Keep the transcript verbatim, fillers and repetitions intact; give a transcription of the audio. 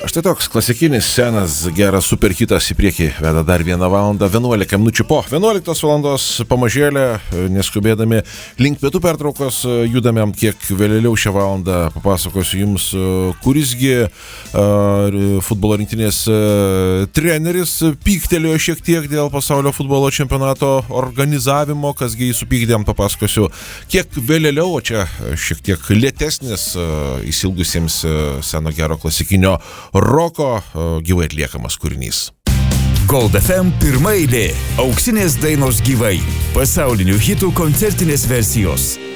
Štai toks klasikinis, senas, geras superhitas į priekį veda dar vieną valandą, vienuolika minučių po vienuoliktos valandos pamažėlė, neskubėdami link pietų pertraukos, judame kiek vėliau šią valandą, papasakosiu jums, kurisgi uh, futbolo rinktinės uh, treneris pyktelėjo šiek tiek dėl pasaulio futbolo čempionato organizavimo, kasgi jį supykdėm, papasakosiu kiek vėliau, o čia šiek tiek lėtesnis, uh, įsilgusiems uh, seno gero klasikinio roko gyvai atliekamas kūrinys. Gold F M pirma eilė. Auksinės dainos gyvai. Pasaulinių hitų koncertinės versijos.